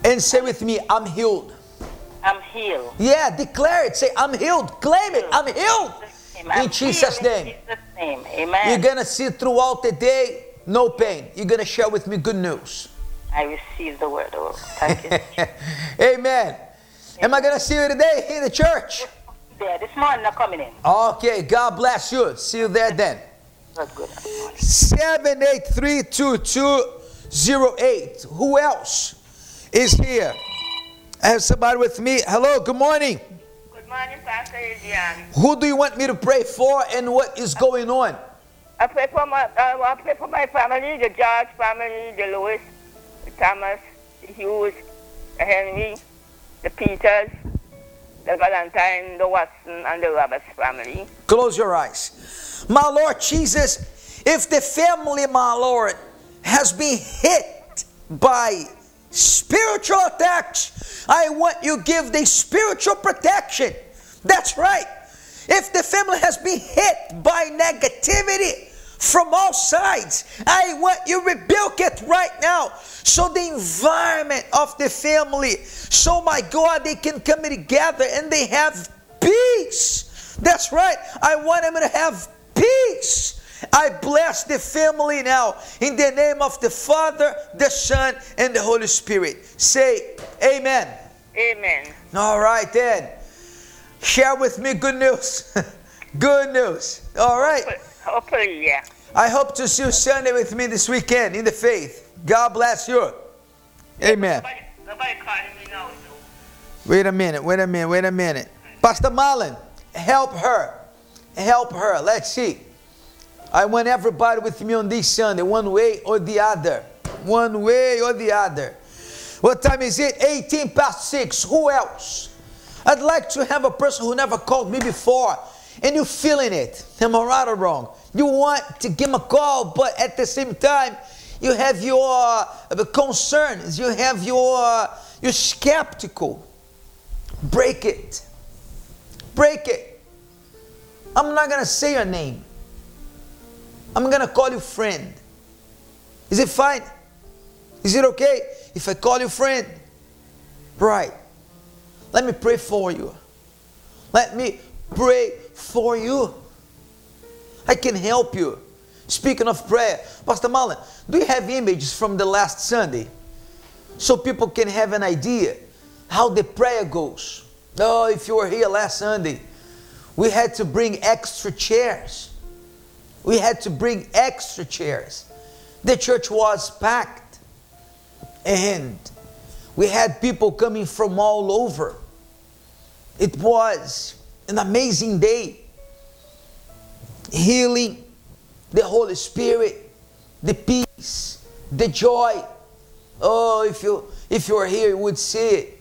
And say with me, I'm healed. I'm healed. Yeah, declare it. Say, I'm healed. Claim it. I'm healed. I'm In Jesus' healed name. In Jesus' name. Amen. You're going to see throughout the day, no pain. You're going to share with me good news. I receive the word. Oh, thank you. Amen. Am I going to see you today in the church? There, this morning I'm coming in. Okay, God bless you. See you there then. That's good. 7832208. Who else is here? I have somebody with me. Hello, good morning. Good morning, Pastor Adrian. Who do you want me to pray for and what is going on? I pray for my family, the George family, the Lewis, the Thomas, the Hughes, the Henry, the Peters, the Valentine, the Watson, and the Roberts family. Close your eyes. My Lord Jesus, if the family, my Lord, has been hit by spiritual attacks, I want you to give the spiritual protection. That's right. If the family has been hit by negativity from all sides, I want you to rebuke it right now. So the environment of the family, so my God, they can come together and they have peace. That's right. I want them to have peace. I bless the family now in the name of the Father, the Son, and the Holy Spirit. Say amen. Amen. All right then. Share with me good news. Good news. All right. Hopefully, yeah. I hope to see you Sunday with me this weekend in the faith. God bless you. Amen. Nobody calling me now. Wait a minute. Pastor Marlon, help her. Help her. Let's see. I want everybody with me on this Sunday, one way or the other. One way or the other. What time is it? 18 past 6. Who else? I'd like to have a person who never called me before, and you're feeling it. Am I right or wrong? You want to give him a call, but at the same time, you have your concerns. You have you're skeptical. Break it. Break it. I'm not going to say your name. I'm going to call you friend. Is it fine? Is it okay if I call you friend? Right. Let me pray for you. Let me pray for you. I can help you. Speaking of prayer, Pastor Marlon, do you have images from the last Sunday? So people can have an idea how the prayer goes. Oh, if you were here last Sunday, we had to bring extra chairs. We had to bring extra chairs. The church was packed. And we had people coming from all over. It was an amazing day. Healing, the Holy Spirit, the peace, the joy. Oh, if you were here, you would see it.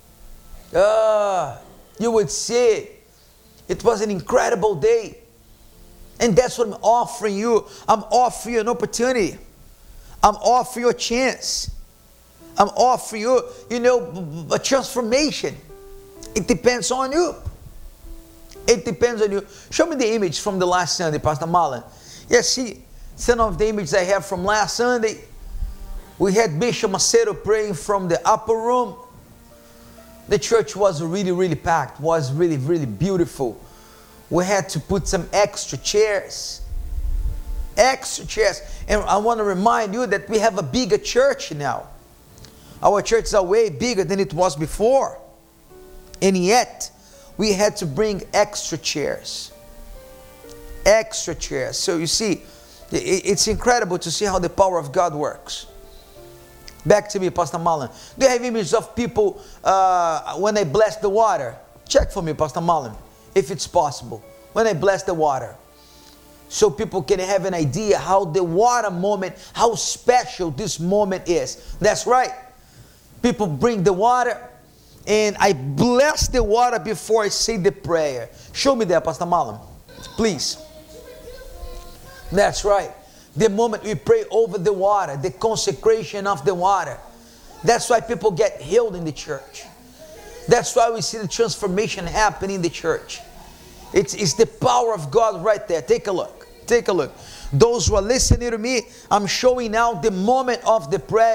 You would see it. It was an incredible day. And that's what I'm offering you. I'm offering you an opportunity. I'm offering you a chance. I'm offering you, a transformation. It depends on you. It depends on you. Show me the image from the last Sunday, Pastor Marlon. Yes, see some of the images I have from last Sunday. We had Bishop Macedo praying from the upper room. The church was really, really packed. Was really, really beautiful. We had to put some extra chairs. Extra chairs. And I want to remind you that we have a bigger church now. Our churches are way bigger than it was before. And yet, we had to bring extra chairs. Extra chairs. So you see, it's incredible to see how the power of God works. Back to me, Pastor Marlon. Do you have images of people when they bless the water? Check for me, Pastor Marlon, if it's possible. When they bless the water. So people can have an idea how the water moment, how special this moment is. That's right. People bring the water, and I bless the water before I say the prayer. Show me that, Pastor Marlon, please. That's right. The moment we pray over the water, the consecration of the water. That's why people get healed in the church. That's why we see the transformation happen in the church. It's the power of God right there. Take a look. Take a look. Those who are listening to me, I'm showing now the moment of the prayer.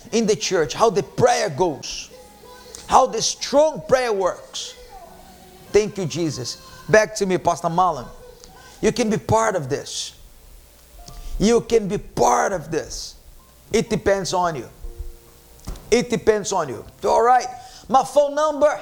in the church, how the prayer goes, how the strong prayer works. Thank you, Jesus. Back to me, Pastor Marlon. You can be part of this. You can be part of this. It depends on you. It depends on you. All right. My phone number,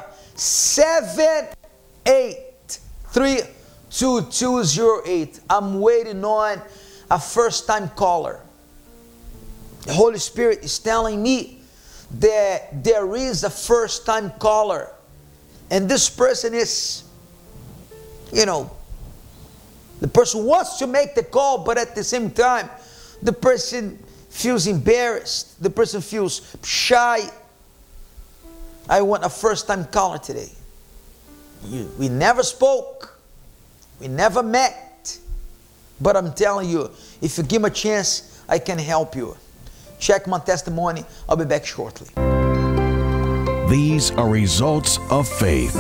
7832208. I'm waiting on a first-time caller. The Holy Spirit is telling me that there is a first-time caller. And this person is, the person wants to make the call, but at the same time, the person feels embarrassed. The person feels shy. I want a first-time caller today. We never spoke. We never met. But I'm telling you, if you give me a chance, I can help you. Check my testimony. I'll be back shortly. These are results of faith.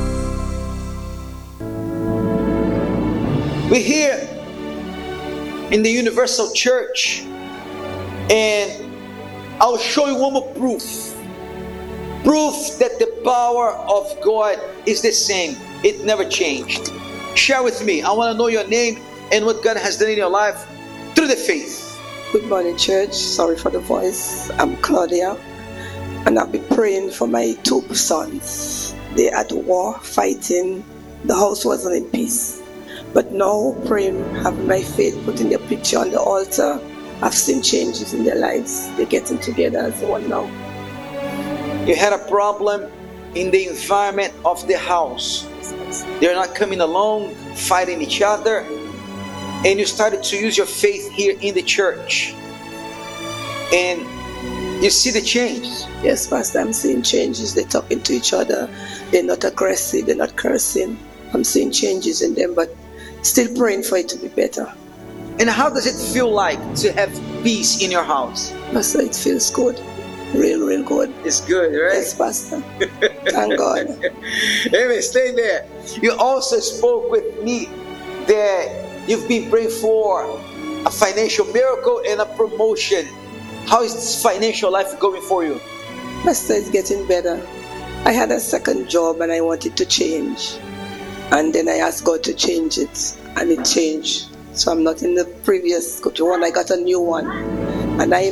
We're here in the Universal Church, and I'll show you one more proof. Proof that the power of God is the same. It never changed. Share with me. I want to know your name and what God has done in your life through the faith. Good morning, church. Sorry for the voice. I'm Claudia, and I've been praying for my two sons. They at war, fighting. The house wasn't in peace. But now, praying, having my faith, putting their picture on the altar, I've seen changes in their lives. They're getting together as one now. You had a problem in the environment of the house. They're not coming along, fighting each other. And you started to use your faith here in the church. And you see the change. Yes, Pastor, I'm seeing changes. They're talking to each other. They're not aggressive. They're not cursing. I'm seeing changes in them, but still praying for it to be better. And how does it feel like to have peace in your house? Pastor, it feels good. Real good. It's good, right? Yes, Pastor. Thank God. Amen. Stay there. You also spoke with me that you've been praying for a financial miracle and a promotion. How is this financial life going for you? Pastor, it's getting better. I had a second job and I wanted to change. And then I asked God to change it, and it changed. So I'm not in the previous one. I got a new one. And I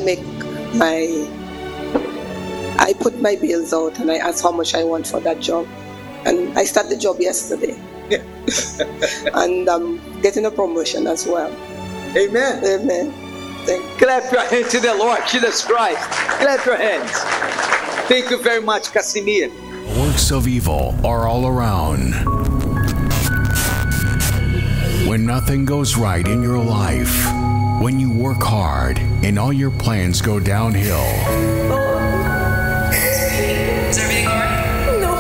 put my bills out and I asked how much I want for that job. And I started the job yesterday. And I'm getting a promotion as well. Amen. Amen. Clap your hands to the Lord Jesus Christ. Clap your hands. Thank you very much, Casimir. Works of evil are all around. When nothing goes right in your life, when you work hard and all your plans go downhill. Is everything all right? No.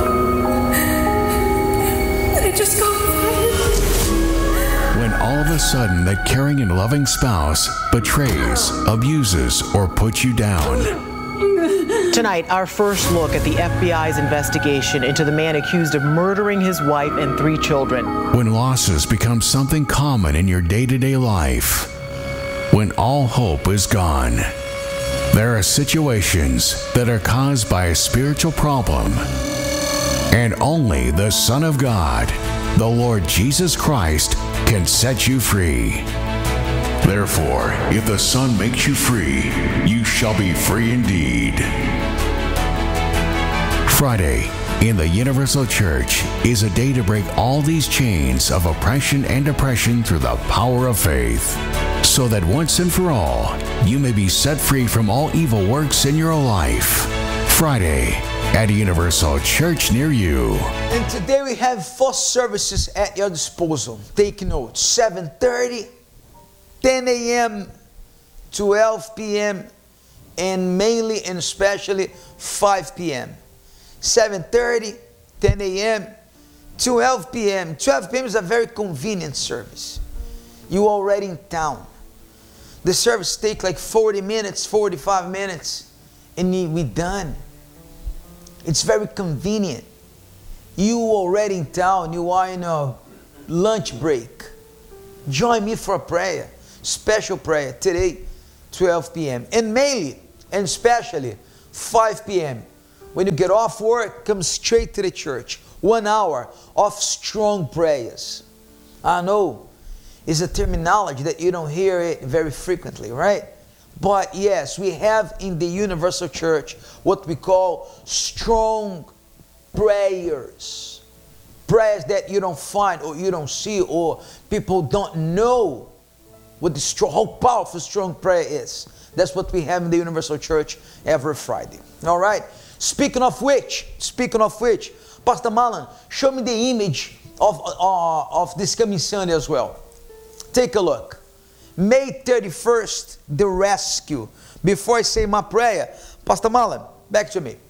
I just got fired. When all of a sudden that caring and loving spouse betrays, abuses, or puts you down. Tonight, our first look at the FBI's investigation into the man accused of murdering his wife and 3 children. When losses become something common in your day-to-day life. When all hope is gone. There are situations that are caused by a spiritual problem. And only the Son of God, the Lord Jesus Christ, can set you free. Therefore, if the Son makes you free, you shall be free indeed. Friday in the Universal Church is a day to break all these chains of oppression and depression through the power of faith, so that once and for all, you may be set free from all evil works in your life. Friday at a Universal Church near you. And today we have 4 services at your disposal. Take note. 7:30, 10 a.m., 12 p.m., and mainly and especially 5 p.m. 7:30, 10 a.m., 12 p.m. 12 p.m. is a very convenient service. You're already in town. The service takes like 40 minutes, 45 minutes, and we're done. It's very convenient. You already in town. You are in a lunch break. Join me for a prayer, special prayer today, 12 p.m. And mainly and especially 5 p.m. When you get off work, come straight to the church. 1 hour of strong prayers. I know it's a terminology that you don't hear it very frequently, right? But yes, we have in the Universal Church what we call strong prayers. Prayers that you don't find or you don't see or people don't know what how powerful strong prayer is. That's what we have in the Universal Church every Friday. All right? Speaking of which, Pastor Marlon, show me the image of this coming Sunday as well. Take a look. May 31st, the rescue. Before I say my prayer, Pastor Marlon, back to me.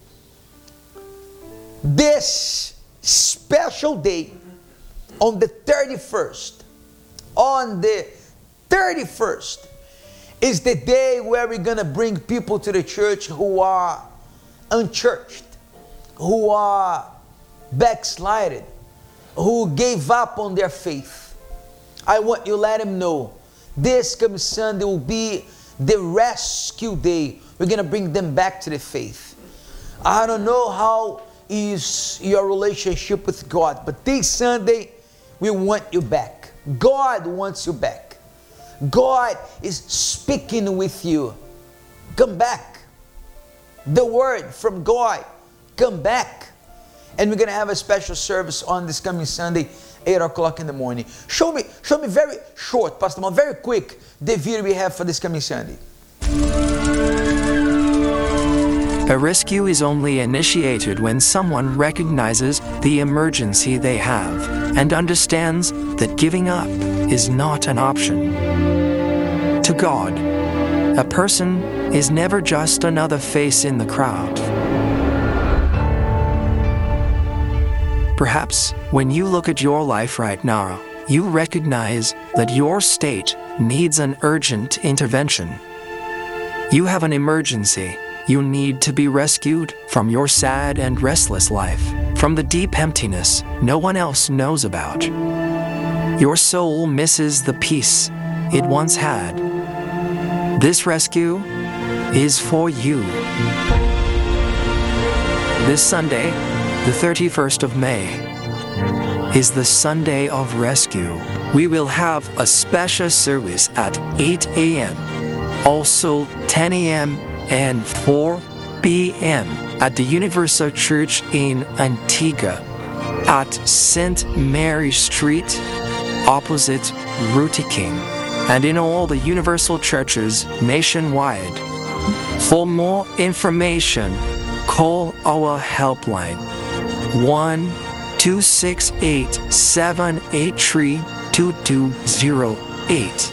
This special day, on the 31st, is the day where we're going to bring people to the church who are unchurched, who are backslided, who gave up on their faith. I want you to let them know this coming Sunday will be the rescue day. We're going to bring them back to the faith. I don't know how is your relationship with God, but this Sunday we want you back. God wants you back. God is speaking with you. Come back. The word from God, come back. And we're going to have a special service on this coming Sunday, 8 o'clock in the morning. Show me very short, Pastor Marlon, very quick, the video we have for this coming Sunday. A rescue is only initiated when someone recognizes the emergency they have and understands that giving up is not an option. To God, a person is never just another face in the crowd. Perhaps when you look at your life right now, you recognize that your state needs an urgent intervention. You have an emergency. You need to be rescued from your sad and restless life, from the deep emptiness no one else knows about. Your soul misses the peace it once had. This rescue is for you. This Sunday, the 31st of May, is the Sunday of Rescue. We will have a special service at 8 a.m., also 10 a.m., and 4 p.m. at the Universal Church in Antigua at St. Mary Street, opposite Rutiking, and in all the Universal Churches nationwide. For more information, call our helpline 1-268-783-2208.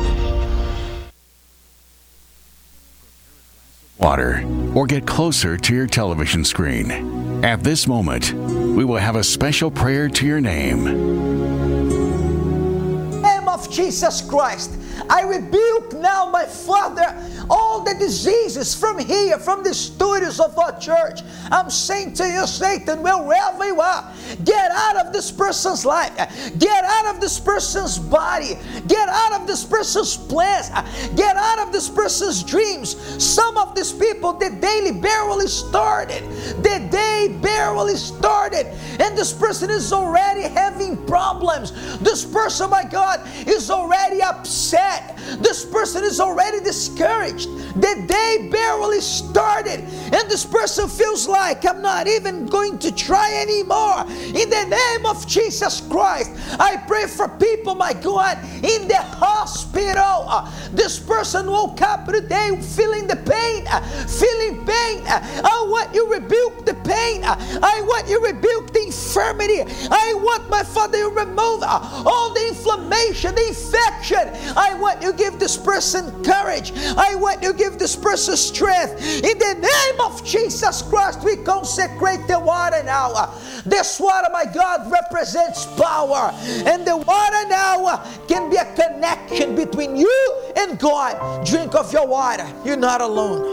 Water, or get closer to your television screen. At this moment, we will have a special prayer to your name. Name of Jesus Christ, I rebuke now, my Father, all the diseases from here, from the studios of our church. I'm saying to you, Satan, wherever you are, get out of this person's life. Get out of this person's body. Get out of this person's plans. Get out of this person's dreams. Some of these people, the day barely started. And this person is already having problems. This person, my God, is already upset. This person is already discouraged. The day barely started, and this person feels like, I'm not even going to try anymore. In the name of Jesus Christ, I pray for people, my God, in the hospital. This person woke up today feeling the pain, I want you to rebuke the pain. I want you to rebuke the infirmity. I want, my Father, you remove all the inflammation, the infection. I want you to give this person courage. I want you to give this person strength. In the name of Jesus Christ, we consecrate the water now. This water, my God, represents power. And the water now can be a connection between you and God. Drink of your water. You're not alone.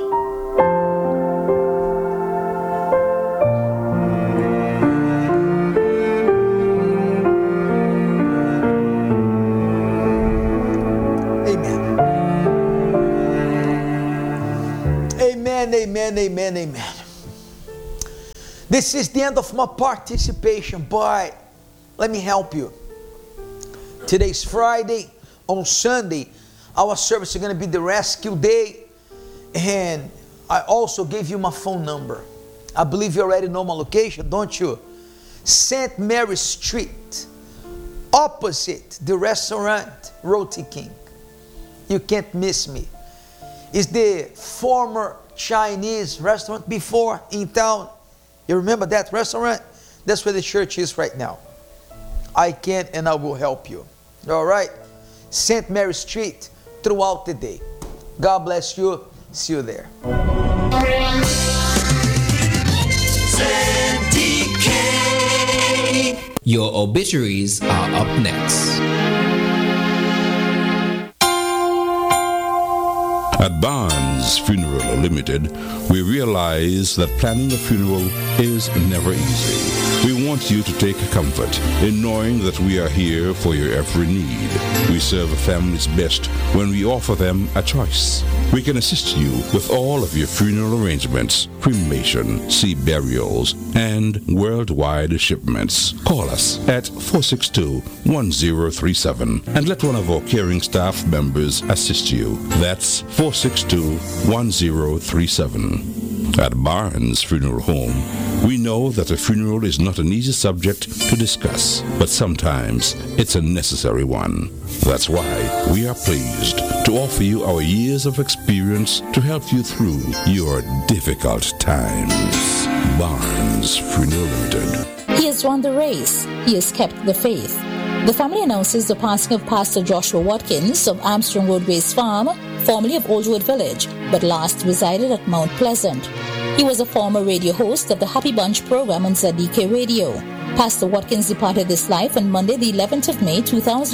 Amen. This is the end of my participation, but let me help you. Today's Friday. On Sunday, our service is going to be the rescue day. And I also gave you my phone number. I believe you already know my location, don't you? St. Mary Street, opposite the restaurant Roti King. You can't miss me. It's the former Chinese restaurant before in town. You remember that restaurant? That's where the church is right now. I can and I will help you. All right? St. Mary Street throughout the day. God bless you. See you there. Your obituaries are up next. At Barnes Funeral Limited, we realize that planning a funeral is never easy. We want you to take comfort in knowing that we are here for your every need. We serve families best when we offer them a choice. We can assist you with all of your funeral arrangements, cremation, sea burials, and worldwide shipments. Call us at 462-1037 and let one of our caring staff members assist you. That's 462-1037. At Barnes Funeral Home, we know that a funeral is not an easy subject to discuss, but sometimes it's a necessary one. That's why we are pleased to offer you our years of experience to help you through your difficult times. Barnes Funeral Limited. He has run the race. He has kept the faith. The family announces the passing of Pastor Joshua Watkins of Armstrong Roadways Farm, formerly of Oldwood Village, but last resided at Mount Pleasant. He was a former radio host of the Happy Bunch program on ZDK Radio. Pastor Watkins departed this life on Monday, the 11th of May,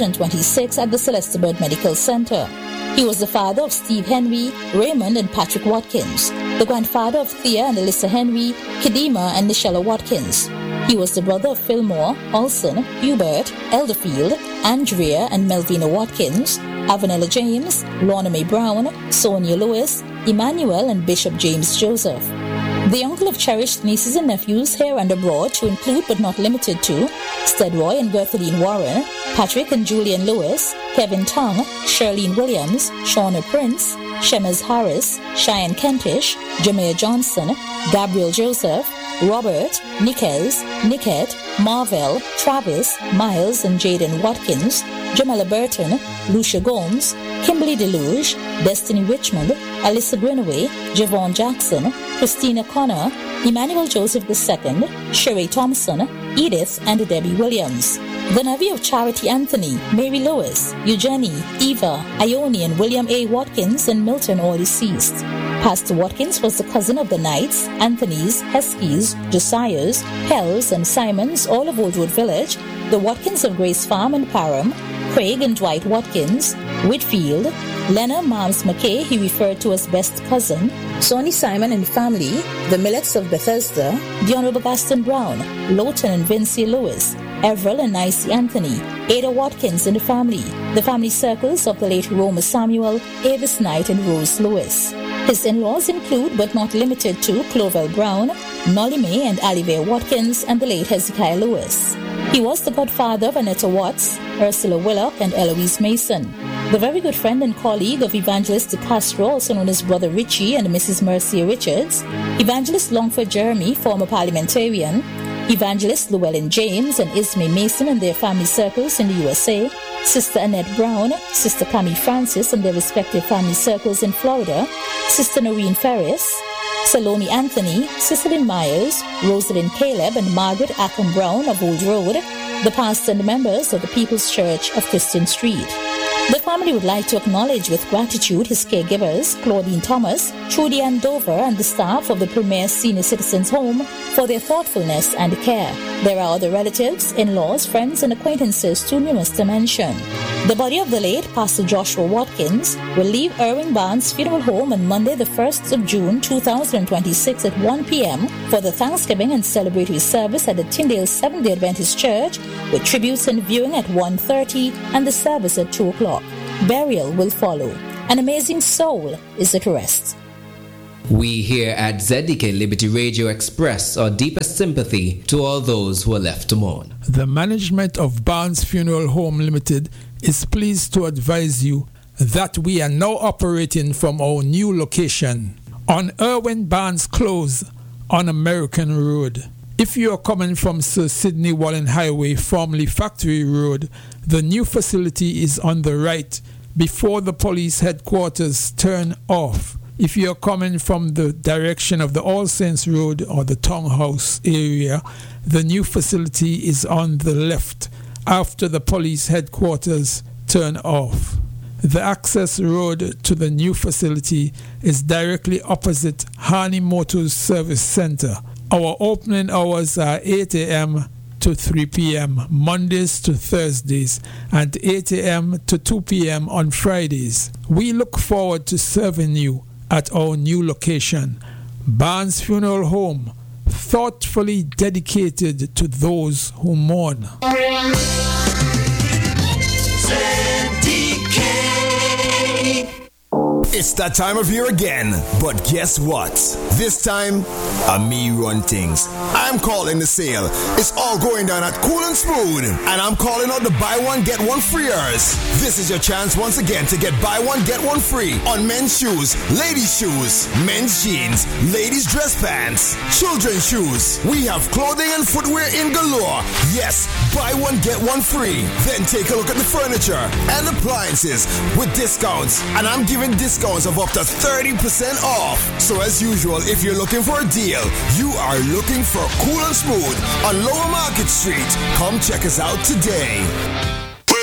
2026 at the Celeste Bird Medical Center. He was the father of Steve Henry, Raymond, and Patrick Watkins, the grandfather of Thea and Alyssa Henry, Kedema, and Nichelle Watkins. He was the brother of Fillmore, Olson, Hubert, Elderfield, Andrea, and Melvina Watkins, Avanella James, Lorna Mae Brown, Sonia Lewis, Emmanuel, and Bishop James Joseph. The uncle of cherished nieces and nephews here and abroad to include but not limited to Stedroy and Gertrude Warren, Patrick and Julian Lewis, Kevin Tong, Shirlene Williams, Shauna Prince, Shemaz Harris, Cheyenne Kentish, Jamea Johnson, Gabriel Joseph, Robert, Niquez, Niket, Marvell, Travis, Miles and Jaden Watkins, Jamela Burton, Lucia Gomes, Kimberly Deluge, Destiny Richmond, Alyssa Greenaway, Javon Jackson, Christina Connor, Emmanuel Joseph II, Sherry Thompson, Edith and Debbie Williams. The nephew of Charity Anthony, Mary Lewis, Eugenie, Eva, Ione and William A. Watkins and Milton, all deceased. Pastor Watkins was the cousin of the Knights, Anthonys, Heskies, Josiahs, Hells and Simons, all of Oldwood Village, the Watkins of Grace Farm and Parham, Craig and Dwight Watkins, Whitfield, Lena Mams McKay, he referred to as best cousin, Sonny Simon and family, the Millets of Bethesda, the Honorable Gaston Brown, Lowton and Vincie Lewis, Everett and Nicey Anthony, Ada Watkins and the family circles of the late Roma Samuel, Avis Knight and Rose Lewis. His in-laws include but not limited to Clovell Brown, Nolly Mae and Alivea Watkins and the late Hezekiah Lewis. He was the godfather of Annetta Watts, Ursula Willock and Eloise Mason. The very good friend and colleague of Evangelist De Castro, also known as Brother Richie and Mrs. Mercia Richards, Evangelist Longford Jeremy, former parliamentarian, Evangelist Llewellyn James and Ismay Mason and their family circles in the USA, Sister Annette Brown, Sister Cammie Francis and their respective family circles in Florida, Sister Noreen Ferris, Salome Anthony, Cicely Myers, Rosalind Caleb and Margaret Ackham Brown of Old Road, the pastor and members of the People's Church of Christian Street. The family would like to acknowledge with gratitude his caregivers, Claudine Thomas, Trudy Andover, and the staff of the Premier Senior Citizens Home for their thoughtfulness and care. There are other relatives, in-laws, friends, and acquaintances too numerous to mention. The body of the late Pastor Joshua Watkins will leave Irving Barnes Funeral Home on Monday the 1st of June 2026 at 1 p.m. for the Thanksgiving and celebratory service at the Tyndale Seventh-day Adventist Church with tributes and viewing at 1:30 and the service at 2 o'clock. Burial will follow. An amazing soul is at rest. We here at ZDK Liberty Radio express our deepest sympathy to all those who are left to mourn. The management of Barnes Funeral Home Limited is pleased to advise you that we are now operating from our new location on Irwin Barnes Close on American Road. If you are coming from Sir Sidney Wallen Highway, formerly Factory Road, the new facility is on the right before the police headquarters turn off. If you are coming from the direction of the All Saints Road or the Townhouse area, the new facility is on the left after the police headquarters turn off. The access road to the new facility is directly opposite Harney Motors Service Center. Our opening hours are 8 a.m. to 3 p.m. Mondays to Thursdays and 8 a.m. to 2 p.m. on Fridays. We look forward to serving you at our new location, Barnes Funeral Home, thoughtfully dedicated to those who mourn. It's that time of year again, but guess what? This time, me run things. I'm calling the sale. It's all going down at Cool and Smooth, and I'm calling out the buy one get one freeers. This is your chance once again to get buy one get one free on men's shoes, ladies shoes, men's jeans, ladies dress pants, children's shoes. We have clothing and footwear in galore. Yes, buy one get one free. Then take a look at the furniture and appliances with discounts, and I'm giving discounts of up to 30% off. So as usual, if you're looking for a deal, you are looking for Cool and Smooth on Lower Market Street. Come check us out today.